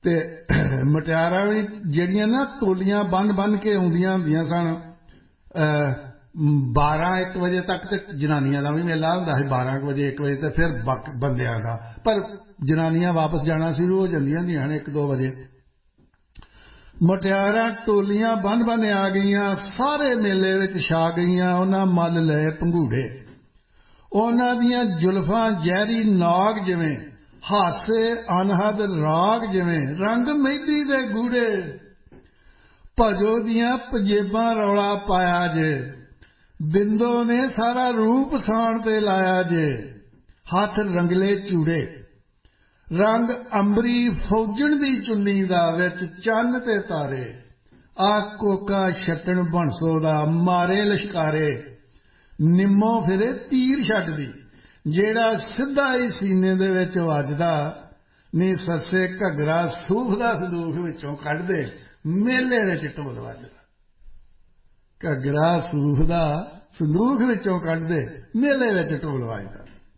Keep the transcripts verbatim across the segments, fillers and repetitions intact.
ते मटियारा भी ਜਿਹੜੀਆਂ ना टोलियां बन बन के आउंदियां ਹੁੰਦੀਆਂ सन। बारह एक बजे तक तो जनानियां का भी मेला होंदा है, बारह बजे एक बजे तो फिर बंदियां का, पर जनानियां वापस जाना शुरू हो जांदियां ਹੁੰਦੀਆਂ ਨੇ एक दो बजे। मटियारा टोलियां बन बन आ गईयां, सारे मेले विच छा गईयां। उन्हां मल लए पंघूड़े, उन्हां दियां जुल्फां जहरी नाग जिवें, हासे अनहद राग जिवें, रंग मेहंदी दे गूड़े। भजो दियां पंजेबां रौला पाया जे, बिंदो ने सारा रूप साण ते लाया जे। हथ रंगले चूड़े, रंग अंबरी फौजण दी चुन्नी दा, विच चन्न ते तारे। आ कोका छट्टण बणसो दा, मारे लश्कारे। निम्मो फिरे तीर छड्डदी, जेड़ा सिद्धा ही सीने दे विच वजदा। नी सस्से घगरा सूफ दा संदूख विचों कढ दे, मेले विच ढोल वजदा। घगरा सूफ दा संदूख विचों कढ दे, मेले विच ढोल वजदा।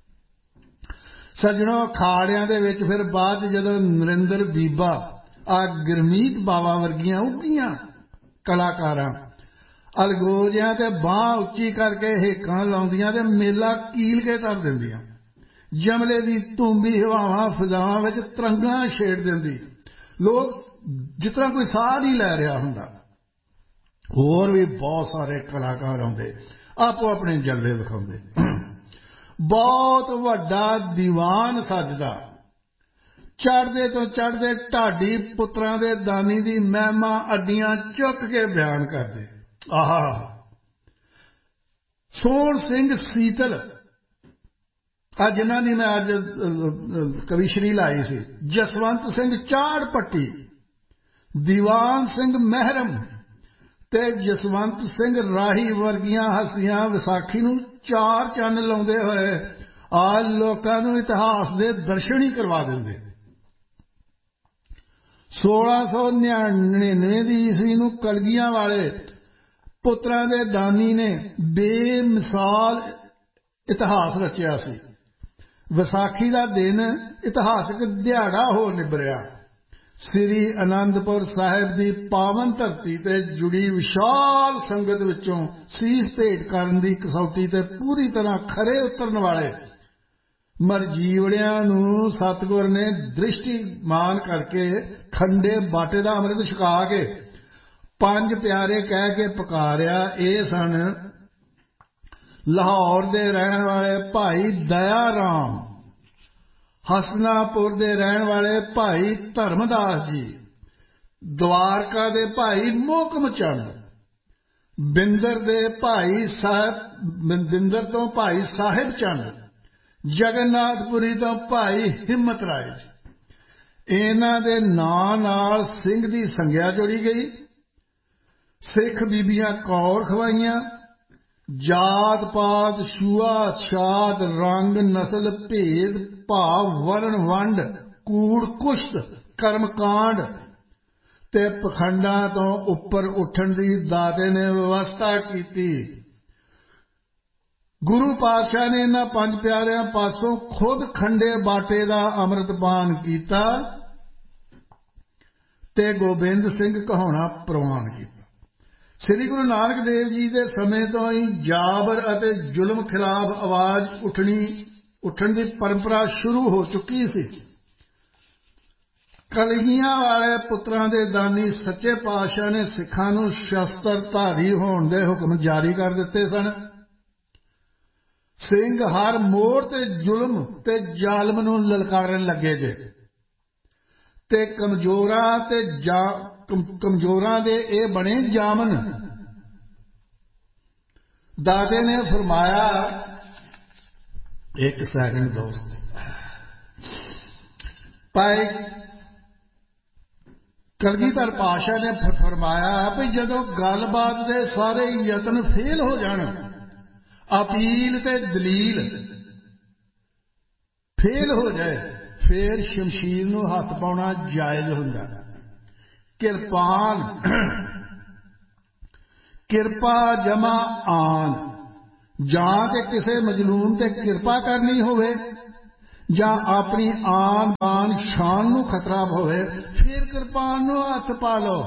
सजणों खाड़ियां दे विच फिर बाद जदों नरिंदर बीबा आ गुरमीत बावा वर्गियां उगियां कलाकारां अलगोजियां ते बांह उच्ची करके हेकां लाउंदियां ते मेला कील के धर दिंदियां। जमले दी तूंबी हवावां फिजावां विच तरंगां छेड़ दिंदी। लोग जिस तरह कोई साह नहीं लै रहा हुंदा। होर भी बहुत सारे कलाकार आउंदे, आपो अपने जलवे विखाउंदे। बहुत वड्डा दीवान सजदा, चढ़दे तो चढ़दे ढाडी पुत्रां दे दानी दी महिमा अड्डियां चुक के बयान करदे। आहा सोहण सिंह सीतल, अज जिन्हां दी मैं अज कविश्री लाई सी, जसवंत सिंह चाड़ पट्टी, दीवान सिंह महरम ते जसवंत सिंह राही वर्गियां हस्तियां विसाखी नूं चार चंद लाउंदे होए आ लोकां नूं इतिहास दे दर्शन ही करवा दिंदे। सोलह सौ निन्यानवे दी ईस्वी नूं कलगियां वाले पुत्रां दे दानी ने बेमिसाल इतिहास रचिया सी। विसाखी दा दिन इतिहासक दिहाड़ा हो निबरिया। श्री आनंदपुर साहिब दी पावन धरती ते जुड़ी विशाल संगत विचों सीस भेंट करन दी कसौटी ते पूरी तरह खरे उतरन वाले मरजीवड़ियां नूं सतगुर ने दृष्टिमान करके खंडे बाटे दा अमृत छका के पंज प्यारे कह के पुकारिया। ये सन लाहौर दे रहन वाले भाई दया राम, हसनापुर दे रहन वाले भाई धर्मदास जी, द्वारका दे भाई मोहकम चंद, बिंदर दे भाई साहब बिंदर तो भाई साहिब चंद, जगन्नाथपुरी तो भाई हिम्मत राय जी। इन्हां दे नां नाल सिंह दी संग्या जोड़ी गई। सिख बीबियां कौर खवाइयां। जात पात छूआ छात रंग नस्ल भेद भाव वर्ण वंड कूड़ कुश्त कर्मकांड ते पखंडा तो उपर उठन दी दाते ने व्यवस्था की। गुरु पातशाह ने इन्हां पंज प्यारियां पासों खुद खंडे बाटे दा अमृतपान कीता ते गोबिंद सिंह कहाउणा प्रवान कीता। श्री गुरु नानक देव जी के समय तो ही जाबर अते जुल्म खिलाफ आवाज उठनी उठन की परंपरा शुरू हो चुकी सी। कलगियां वाले पुत्रां दे दानी सच्चे पातशाह ने सिखां नूं शस्त्रधारी होण दे हुक्म जारी कर दिते सन। सिंह हर मोड़ ते जुल्म ते जालम नूं ललकारन लगे जे ते कमजोरां ते जा कमजोरां दे ए बने जामन। दादे ने फरमाया, एक सेकंड दोस्त, भाई कलगीधर पातशाह ने फरमाया भी जदों गलबात दे सारे यतन फेल हो जाण, अपील ते दलील फेल हो जाए, फिर शमशीर नूं हथ पाउणा जायज हुंदा। किरपान किरपा जमा आन, जां ते किसे मजलूम ते किरपा करनी होवे ਜਾਂ ਆਪਣੀ ਆਨ ਬਾਨ ਸ਼ਾਨ ਨੂੰ ਖਤਰਾ ਹੋਵੇ, ਫਿਰ ਕਿਰਪਾਨ ਨੂੰ ਹੱਥ ਪਾ ਲਓ।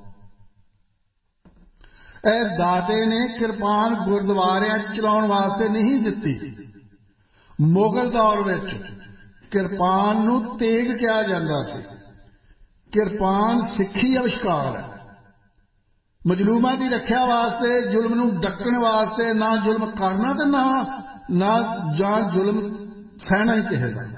ਇਹ ਦਾਤੇ ਨੇ ਕਿਰਪਾਨ ਗੁਰਦੁਆਰਿਆਂ ਚਲਾਉਣ ਵਾਸਤੇ ਨਹੀਂ ਦਿੱਤੀ। ਮੁਗਲ ਦੌਰ ਵਿੱਚ ਕਿਰਪਾਨ ਨੂੰ ਤੇਗ ਕਿਹਾ ਜਾਂਦਾ ਸੀ। ਕਿਰਪਾਨ ਸਿੱਖੀ ਅਵਿਸ਼ਕਾਰ ਹੈ। ਮਜਲੂਮਾਂ ਦੀ ਰੱਖਿਆ ਵਾਸਤੇ, ਜ਼ੁਲਮ ਨੂੰ ਡੱਕਣ ਵਾਸਤੇ, ਨਾ ਜ਼ੁਲਮ ਕਰਨਾ ਤੇ ਨਾ ਨਾ ਜਾਂ ਜ਼ੁਲਮ ਸਹਿਣਾ ਹੀ ਕਿਸੇ ਦਾ।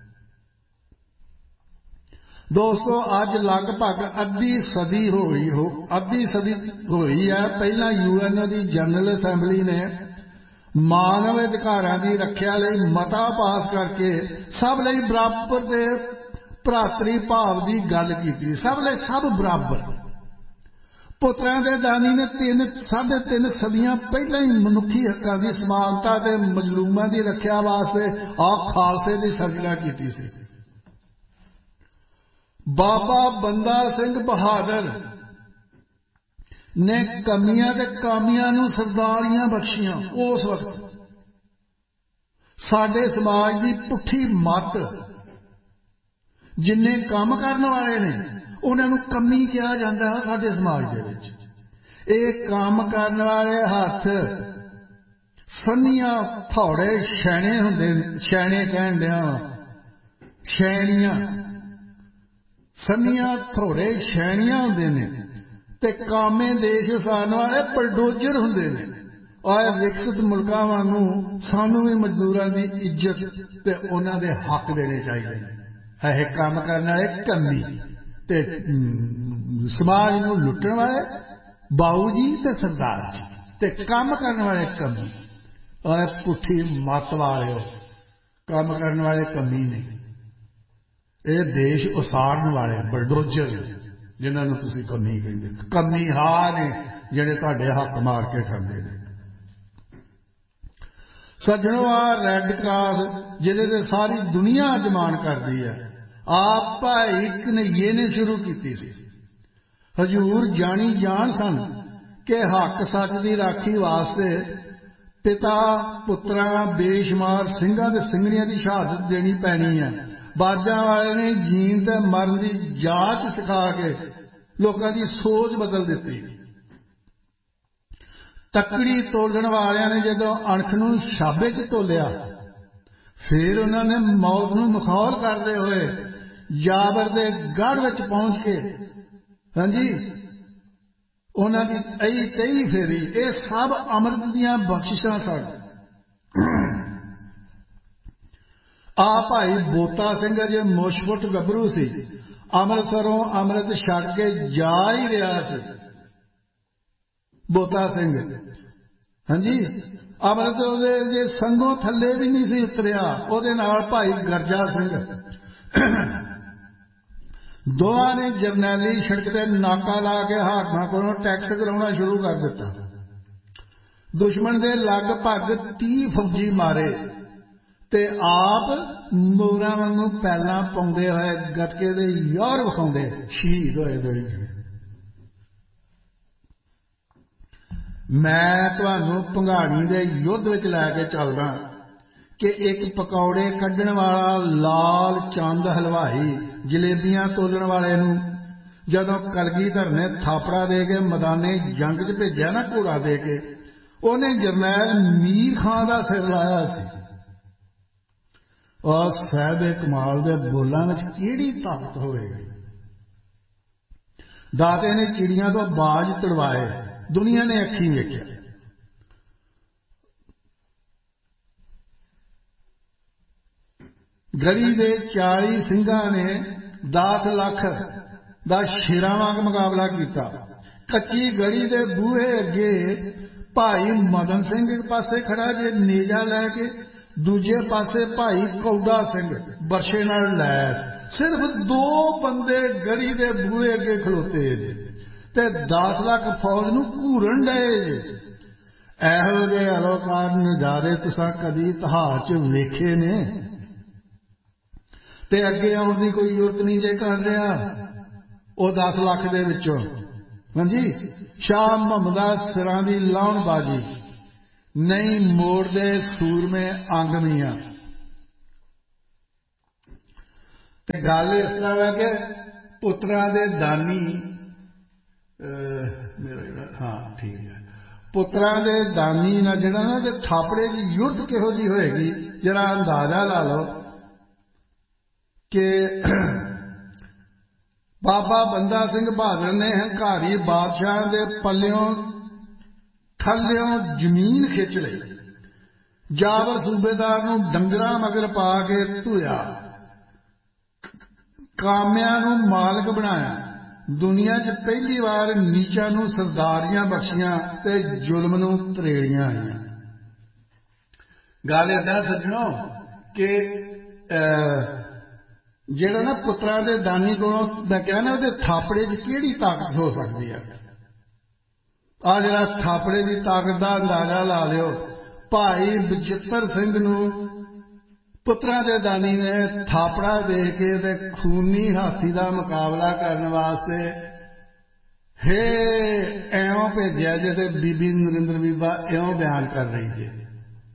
ਦੋਸਤੋ, ਅੱਜ ਲਗਭਗ ਅੱਧੀ ਸਦੀ ਹੋਈ ਹੋ ਅੱਧੀ ਸਦੀ ਹੋਈ ਹੈ ਪਹਿਲਾਂ ਯੂ ਐਨ ਓ ਦੀ ਜਨਰਲ ਅਸੈਂਬਲੀ ਨੇ ਮਾਨਵ ਅਧਿਕਾਰਾਂ ਦੀ ਰੱਖਿਆ ਲਈ ਮਤਾ ਪਾਸ ਕਰਕੇ ਸਭ ਲਈ ਬਰਾਬਰ ਦੇ ਭਰਾਤਰੀ ਭਾਵ ਦੀ ਗੱਲ ਕੀਤੀ। ਸਭ ਲਈ ਸਭ ਬਰਾਬਰ। ਪੁੱਤਰਾਂ ਦੇ ਦਾਨੀ ਨੇ ਤਿੰਨ ਸਾਢੇ ਤਿੰਨ ਸਦੀਆਂ ਪਹਿਲਾਂ ਹੀ ਮਨੁੱਖੀ ਹੱਕਾਂ ਦੀ ਸਮਾਨਤਾ ਤੇ ਮਜ਼ਲੂਮਾਂ ਦੀ ਰੱਖਿਆ ਵਾਸਤੇ ਆਪ ਖਾਲਸੇ ਦੀ ਸਿਰਜਣਾ ਕੀਤੀ ਸੀ। ਬਾਬਾ ਬੰਦਾ ਸਿੰਘ ਬਹਾਦਰ ਨੇ ਕਮੀਆਂ ਤੇ ਕਾਮੀਆਂ ਨੂੰ ਸਰਦਾਰੀਆਂ ਬਖਸ਼ੀਆਂ। ਉਸ ਵਕਤ ਸਾਡੇ ਸਮਾਜ ਦੀ ਪੁੱਠੀ ਮੱਤ, ਜਿੰਨੇ ਕੰਮ ਕਰਨ ਵਾਲੇ ਨੇ ਉਹਨਾਂ ਨੂੰ ਕਮੀ ਕਿਹਾ ਜਾਂਦਾ ਹੈ ਸਾਡੇ ਸਮਾਜ ਦੇ ਵਿੱਚ। ਇਹ ਕੰਮ ਕਰਨ ਵਾਲੇ ਹੱਥ ਸੰਨੀਆਂ ਥੋੜੇ ਛੈਣੇ ਹੁੰਦੇ, ਛੈਣੇ ਕਹਿਣ ਡਿਆ ਛੈਣੀਆਂ, ਸੰਨੀਆਂ ਥੋੜੇ ਛੈਣੀਆਂ ਹੁੰਦੇ ਨੇ ਤੇ ਕਾਮੇ ਦੇਸ਼ ਵਸਾਉਣ ਵਾਲੇ ਬਲਡੋਜ਼ਰ ਹੁੰਦੇ ਨੇ। ਔਰ ਵਿਕਸਿਤ ਮੁਲਕਾਂ ਵਾਂਗੂ ਸਾਨੂੰ ਵੀ ਮਜ਼ਦੂਰਾਂ ਦੀ ਇੱਜ਼ਤ ਤੇ ਉਹਨਾਂ ਦੇ ਹੱਕ ਦੇਣੇ ਚਾਹੀਦੇ ਨੇ। ਇਹ ਕੰਮ ਕਰਨ ਵਾਲੇ ਕਮੀ ਤੇ ਸਮਾਜ ਨੂੰ ਲੁੱਟਣ ਵਾਲੇ ਬਾਊ ਜੀ ਤੇ ਸਰਦਾਰ ਜੀ, ਤੇ ਕੰਮ ਕਰਨ ਵਾਲੇ ਕਮੀ। ਔਰ ਪੁੱਠੀ ਮੱਤ ਵਾਲਿਓ, ਕੰਮ ਕਰਨ ਵਾਲੇ ਕਮੀ ਨੇ। ਇਹ ਦੇਸ਼ ਉਸਾੜਨ ਵਾਲੇ ਬਲਡੋਜ਼ਰ ਜਿਨ੍ਹਾਂ ਨੂੰ ਤੁਸੀਂ ਕਮੀ ਕਹਿੰਦੇ, ਕਮੀ ਹਾਂ ਨੇ ਜਿਹੜੇ ਤੁਹਾਡੇ ਹੱਕ ਮਾਰ ਕੇ ਖਾਂਦੇ ਨੇ। ਸੱਜਣੋ, ਆ ਰੈੱਡ ਕਰਾਸ ਜਿਹਦੇ ਤੇ ਸਾਰੀ ਦੁਨੀਆ ਅਜਮਾਨ ਕਰਦੀ ਹੈ, ਆਪ ਭਾਈ ਕਨਈਏ ਨੇ ਸ਼ੁਰੂ ਕੀਤੀ ਸੀ। ਹਜ਼ੂਰ ਜਾਣੀ ਜਾਣ ਸਨ ਕਿ ਹੱਕ ਸੱਚ ਦੀ ਰਾਖੀ ਵਾਸਤੇ ਪਿਤਾ ਪੁੱਤਰਾਂ ਬੇਸ਼ੁਮਾਰ ਸਿੰਘਾਂ ਤੇ ਸਿੰਘਣੀਆਂ ਦੀ ਸ਼ਹਾਦਤ ਦੇਣੀ ਪੈਣੀ ਹੈ। ਬਾਜਾਂ ਵਾਲੇ ਨੇ ਜੀਣ ਤੇ ਮਰਨ ਦੀ ਜਾਂਚ ਸਿਖਾ ਕੇ ਲੋਕਾਂ ਦੀ ਸੋਚ ਬਦਲ ਦਿੱਤੀ। ਤੱਕੜੀ ਤੋਲਣ ਵਾਲਿਆਂ ਨੇ ਜਦੋਂ ਅਣਖ ਨੂੰ ਛਾਬੇ 'ਚ ਤੋਲਿਆ, ਫਿਰ ਉਹਨਾਂ ਨੇ ਮੌਤ ਨੂੰ ਮਖੌਲ ਕਰਦੇ ਹੋਏ ਜਾਬਰ ਦੇ ਗੜ੍ਹ ਵਿੱਚ ਪਹੁੰਚ ਕੇ ਹਾਂਜੀ ਉਹਨਾਂ ਦੀ ਅਈ ਤੇਈ ਫੇਰੀ। ਇਹ ਸਭ ਅੰਮ੍ਰਿਤ ਦੀਆਂ ਬਖਸ਼ਿਸ਼ਾਂ ਸਨ। ਆ ਭਾਈ ਬੋਤਾ ਸਿੰਘ ਜੇ ਮੁਸ਼ਫੁੱਟ ਗੱਭਰੂ ਸੀ, ਅੰਮ੍ਰਿਤਸਰੋਂ ਅੰਮ੍ਰਿਤ ਛਕ ਕੇ ਜਾ ਹੀ ਰਿਹਾ ਸੀ। ਬੋਤਾ ਸਿੰਘ ਹਾਂਜੀ ਅੰਮ੍ਰਿਤ ਉਹਦੇ ਜੇ ਸੰਗੋਂ ਥੱਲੇ ਵੀ ਨਹੀਂ ਸੀ ਉਤਰਿਆ। ਉਹਦੇ ਨਾਲ ਭਾਈ ਗਰਜਾ ਸਿੰਘ, ਦੋਵਾਂ ਨੇ ਜਰਨੈਲੀ ਸੜਕ ਤੇ ਨਾਕਾ ਲਾ ਕੇ ਹਾਕਮਾਂ ਕੋਲੋਂ ਟੈਕਸ ਕਰਾਉਣਾ ਸ਼ੁਰੂ ਕਰ ਦਿੱਤਾ। ਦੁਸ਼ਮਣ ਦੇ ਲਗਭਗ ਤੀਹ ਫੌਜੀ ਮਾਰੇ ਤੇ ਆਪ ਮੋਰਾਂ ਵਾਂਗੂ ਪੈਲਾਂ ਪਾਉਂਦੇ ਹੋਏ ਗੱਤਕੇ ਦੇ ਯੋਰ ਵਿਖਾਉਂਦੇ ਸ਼ਹੀਦ ਹੋਏ ਦੋਈ ਜਣੇ। ਮੈਂ ਤੁਹਾਨੂੰ ਭੰਗਾਣੀ ਦੇ ਯੁੱਧ ਵਿੱਚ ਲੈ ਕੇ ਚੱਲਦਾ ਕਿ ਇੱਕ ਪਕੌੜੇ ਕੱਢਣ ਵਾਲਾ ਲਾਲ ਚੰਦ ਹਲਵਾਈ ਜਲੇਬੀਆਂ ਤੋਲਣ ਵਾਲੇ ਨੂੰ ਜਦੋਂ ਕਲਗੀਧਰ ਨੇ ਥਾਪੜਾ ਦੇ ਕੇ ਮੈਦਾਨੇ ਜੰਗ 'ਚ ਭੇਜਿਆ ਨਾ, ਘੋੜਾ ਦੇ ਕੇ, ਉਹਨੇ ਜਰਨੈਲ ਮੀਰ ਖਾਂ ਦਾ ਸਿਰ ਲਾਇਆ ਸੀ। ਔਰ ਸਾਹਿਬ ਕਮਾਲ ਦੇ ਬੋਲਾਂ ਵਿੱਚ ਕਿਹੜੀ ਤਾਕਤ ਹੋਵੇਗੀ। ਦਾਤੇ ਨੇ ਚਿੜੀਆਂ ਤੋਂ ਬਾਜ ਤੜਵਾਏ, ਦੁਨੀਆ ਨੇ ਅੱਖੀਂ ਵੇਖਿਆ। ਗੜੀ ਦੇ ਚਾਲੀ ਸਿੰਘਾਂ ਨੇ ਦਸ ਲੱਖ ਦਾ ਸ਼ੇਰਾਂ ਵਾਂਗ ਮੁਕਾਬਲਾ ਕੀਤਾ। ਕੱਚੀ ਗੜੀ ਦੇ ਬੂਹੇ ਅੱਗੇ ਭਾਈ ਮਦਨ ਸਿੰਘ ਇੱਕ ਪਾਸੇ ਖੜਾ ਜੇ ਨੇਜਾ ਲੈ ਕੇ, ਦੂਜੇ ਪਾਸੇ ਭਾਈ ਕੌਡਾ ਸਿੰਘ ਬਰਸ਼ੇ ਨਾਲ ਲੈਸ। ਸਿਰਫ ਦੋ ਬੰਦੇ ਗੜੀ ਦੇ ਬੂਹੇ ਅੱਗੇ ਖਲੋਤੇ ਜੇ ਤੇ ਦਸ ਲੱਖ ਫੌਜ ਨੂੰ ਘੂਰਨ ਡਏ ਜੇ। ਇਹੋ ਜਿਹੇ ਅਲੋਕਾਰ ਨਜ਼ਾਰੇ ਤੁਸੀਂ ਕਦੀ ਇਤਿਹਾਸ 'ਚ ਵੇਖੇ ਨੇ? ਤੇ ਅੱਗੇ ਆਉਣ ਦੀ ਕੋਈ ਜ਼ਰੂਰਤ ਨਹੀਂ ਜੇ ਕਰ ਰਿਹਾ ਉਹ ਦਸ ਲੱਖ ਦੇ ਵਿੱਚੋਂ। ਹਾਂਜੀ, ਸ਼ਾਹ ਮੁਹੰਮਦਾ ਸਿਰਾਂ ਦੀ ਲਾਉਣ ਬਾਜੀ ਨਹੀਂ ਮੋੜਦੇ ਸੂਰਮੇ ਅੰਗ ਮੀਆਂ। ਤੇ ਗੱਲ ਇਸ ਤਰ੍ਹਾਂ ਹੈ ਕਿ ਪੁੱਤਰਾਂ ਦੇ ਦਾਨੀ ਮੇਰਾ ਜਿਹੜਾ ਹਾਂ ਠੀਕ ਹੈ ਪੁੱਤਰਾਂ ਦੇ ਦਾਨੀ ਨਾਲ ਜਿਹੜਾ ਨਾ ਤੇ ਥਾਪੜੇ ਦੀ ਯੁੱਧ ਕਿਹੋ ਜਿਹੀ ਹੋਏਗੀ ਜਰਾ ਅੰਦਾਜ਼ਾ ਲਾ ਲਓ ਕਿ ਬਾਬਾ ਬੰਦਾ ਸਿੰਘ ਬਹਾਦਰ ਨੇ ਹੰਕਾਰੀ ਬਾਦਸ਼ਾਹ ਦੇ ਪੱਲਿਓਂ ਥੱਲਿਓਂ ਜ਼ਮੀਨ ਖਿੱਚ ਲਈ ਜਾਬਰ ਸੂਬੇਦਾਰ ਨੂੰ ਡੰਗਰਾਂ ਮਗਰ ਪਾ ਕੇ ਧੂਇਆ ਕਾਮਿਆਂ ਨੂੰ ਮਾਲਕ ਬਣਾਇਆ ਦੁਨੀਆ 'ਚ ਪਹਿਲੀ ਵਾਰ ਨੀਚਾਂ ਨੂੰ ਸਰਦਾਰੀਆਂ ਬਖਸ਼ੀਆਂ ਤੇ ਜ਼ੁਲਮ ਨੂੰ ਤਰੇੜੀਆਂ ਆਈਆਂ ਗੱਲ ਏਦਾਂ ਸੱਜਣੋ ਕਿ ਜਿਹੜਾ ਨਾ ਪੁੱਤਰਾਂ ਦੇ ਦਾਨੀ ਕੋਲੋਂ ਮੈਂ ਕਿਹਾ ਨਾ ਉਹਦੇ ਥਾਪੜੇ 'ਚ ਕਿਹੜੀ ਤਾਕਤ ਹੋ ਸਕਦੀ ਹੈ ਆ ਜਿਹੜਾ ਥਾਪੜੇ ਦੀ ਤਾਕਤ ਦਾ ਅੰਦਾਜ਼ਾ ਲਾ ਲਿਓ ਭਾਈ ਬਚਿੱਤਰ ਸਿੰਘ ਨੂੰ ਪੁੱਤਰਾਂ ਦੇ ਦਾਨੀ ਨੇ ਥਾਪੜਾ ਦੇ ਕੇ ਤੇ ਖੂਨੀ ਹਾਥੀ ਦਾ ਮੁਕਾਬਲਾ ਕਰਨ ਵਾਸਤੇ ਹੇ ਐਉਂ ਭੇਜਿਆ ਜੇ ਤੇ ਬੀਬੀ ਨਰਿੰਦਰ ਬੀਬਾ ਇਉਂ ਬਿਆਨ ਕਰ ਰਹੀ ਜੇ